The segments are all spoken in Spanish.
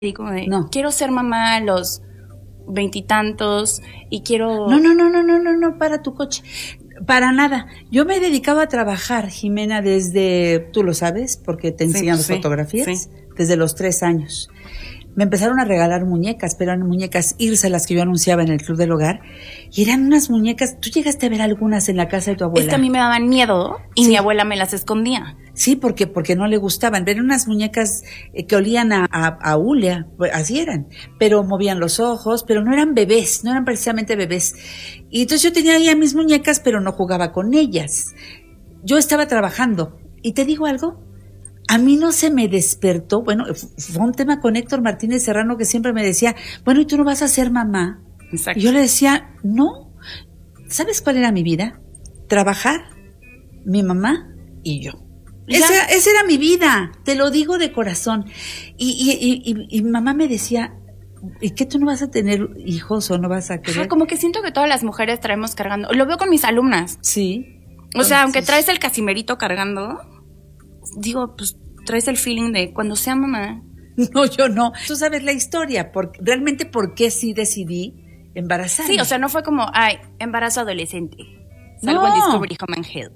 Y como de, No. quiero ser mamá a los veintitantos y quiero... No, para tu coche. Para nada. Yo me he dedicado a trabajar, Jimena, desde, tú lo sabes, porque te enseñan las fotografías, desde los 3 años. Me empezaron a regalar muñecas, pero eran muñecas Irsa, las que yo anunciaba en el Club del Hogar, y eran unas muñecas, tú llegaste a ver algunas en la casa de tu abuela. Es que a mí me daban miedo y mi abuela me las escondía. Sí, porque no le gustaban. Eran unas muñecas que olían a hule, así eran, pero movían los ojos, pero no eran bebés, no eran precisamente bebés. Y entonces yo tenía ya mis muñecas, pero no jugaba con ellas. Yo estaba trabajando. ¿Y te digo algo? A mí no se me despertó, bueno, fue un tema con Héctor Martínez Serrano que siempre me decía, bueno, ¿y tú no vas a ser mamá? Exacto. Y yo le decía, no. ¿Sabes cuál era mi vida? Trabajar, mi mamá y yo. Esa era mi vida, te lo digo de corazón. Y mamá me decía, ¿y qué tú no vas a tener hijos o no vas a querer? Como que siento que todas las mujeres traemos cargando, lo veo con mis alumnas. Sí. O sea, aunque traes el casimerito cargando, digo, pues traes el feeling de cuando sea mamá. No, yo no. Tú sabes la historia, realmente por qué sí decidí embarazarme. Sí, o sea, no fue como, ay, embarazo adolescente. Salvo el Discovery Home and Health.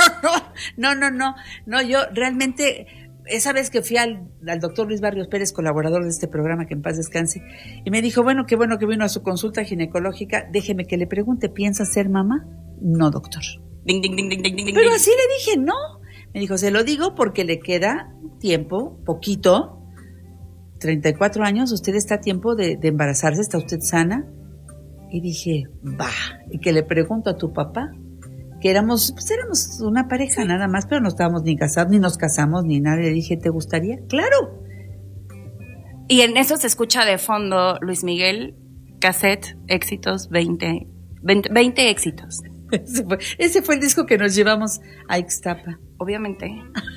No, yo realmente, esa vez que fui al doctor Luis Barrios Pérez, colaborador de este programa, que en paz descanse, y me dijo, bueno que vino a su consulta ginecológica, déjeme que le pregunte, ¿piensa ser mamá? No, doctor. Ding, ding, ding, ding, ding, ding. Pero así le dije, no. Me dijo, se lo digo porque le queda tiempo, poquito, 34 años, usted está a tiempo de embarazarse, ¿está usted sana? Y dije, y que le pregunto a tu papá, que éramos una pareja nada más, pero no estábamos ni casados, ni nos casamos, ni nada. Le dije, ¿te gustaría? ¡Claro! Y en eso se escucha de fondo Luis Miguel, cassette, éxitos, 20 éxitos. Ese fue el disco que nos llevamos a Ixtapa. Obviamente.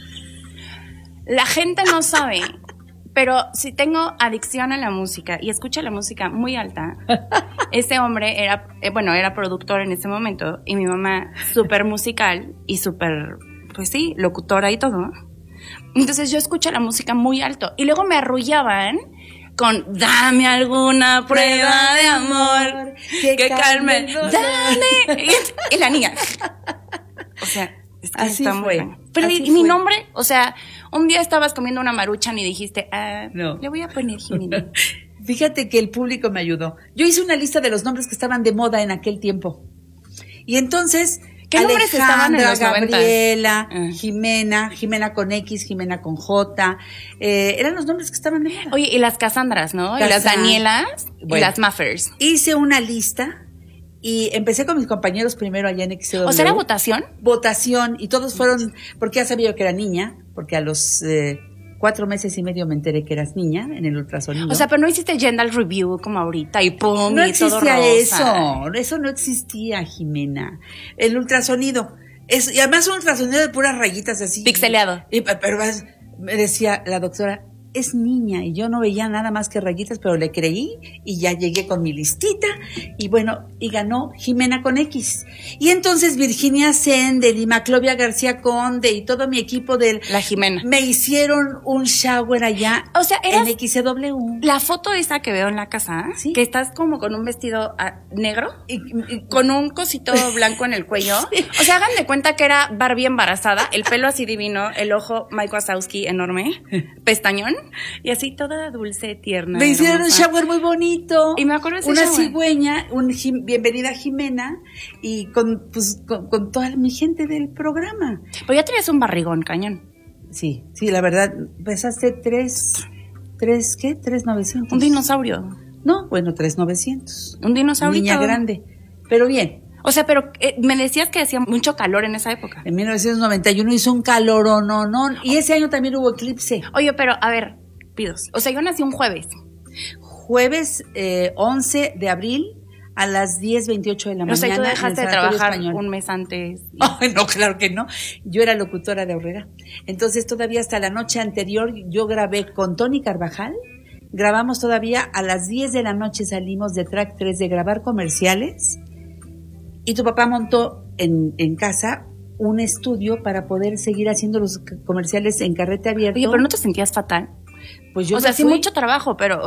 La gente no sabe, pero si tengo adicción a la música y escucho la música muy alta, ese hombre era productor en ese momento y mi mamá súper musical y súper, pues sí, locutora y todo. Entonces yo escucho la música muy alto y luego me arrullaban con dame alguna prueba de amor que calme, dame. Y la niña. O sea, es que así está fue. Muy pero y mi nombre, o sea, un día estabas comiendo una Maruchan y dijiste, no. Le voy a poner Jimena. Fíjate que el público me ayudó. Yo hice una lista de los nombres que estaban de moda en aquel tiempo. Y entonces, ¿qué nombres estaban en los 90? Gabriela, Jimena con X, Jimena con J. Eran los nombres que estaban de moda. Oye, y las Cassandras, ¿no? Y las Danielas, y las Maffers. Hice una lista y empecé con mis compañeros primero allá en XW. ¿O sea, era votación? Votación, y todos fueron, porque ya sabía yo que era niña, porque a los 4 meses y medio me enteré que eras niña en el ultrasonido. O sea, pero no hiciste gender review como ahorita y pum, no y todo rosa. No existía eso no existía, Jimena. El ultrasonido, y además un ultrasonido de puras rayitas así. Pixeleado. Pero me decía la doctora, es niña, y yo no veía nada más que rayitas, pero le creí y ya llegué con mi listita y bueno, y ganó Jimena con X. Y entonces Virginia Sender y Maclovia García Conde y todo mi equipo de la Jimena me hicieron un shower allá, o sea, en XW. La foto esa que veo en la casa, ¿sí? Que estás como con un vestido negro y con un cosito blanco en el cuello. Sí. O sea, hagan de cuenta que era Barbie embarazada, el pelo así divino, el ojo Mike Wazowski enorme, pestañón. Y así toda dulce, tierna. Me hicieron un shower muy bonito. Y me acuerdo de ese una shower. Cigüeña, bienvenida Jimena, y con toda mi gente del programa. Pues ya tenías un barrigón, cañón. Sí, la verdad, pesaste 3,900. Un dinosaurio. No, bueno, 3,900. Un dinosaurio. Niña grande, pero bien. O sea, pero me decías que hacía mucho calor en esa época. En 1991 hizo un calor, no, y ese año también hubo eclipse. Oye, pero a ver, pidos. O sea, yo nací un jueves. Jueves 11 de abril a las 10:28 de la mañana. O sea, tú dejaste de trabajar español. un mes antes. Ay, no, claro que no. Yo era locutora de Aurrera. Entonces, todavía hasta la noche anterior, yo grabé con Tony Carvajal. Grabamos todavía a las 10 de la noche, salimos de Track 3 de grabar comerciales. Y tu papá montó en casa un estudio para poder seguir haciendo los comerciales en carrete abierto. Oye, pero ¿no te sentías fatal? Pues yo o sea, me sí fui. mucho trabajo, pero